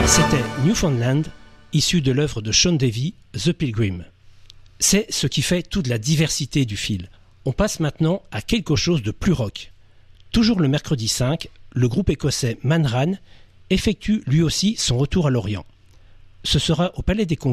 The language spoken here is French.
C'était Newfoundland, issu de l'œuvre de Sean Davy, The Pilgrim. C'est ce qui fait toute la diversité du fil. On passe maintenant à quelque chose de plus rock. Toujours le mercredi 5, le groupe écossais Man Ran effectue lui aussi son retour à Lorient. Ce sera au Palais des Congrès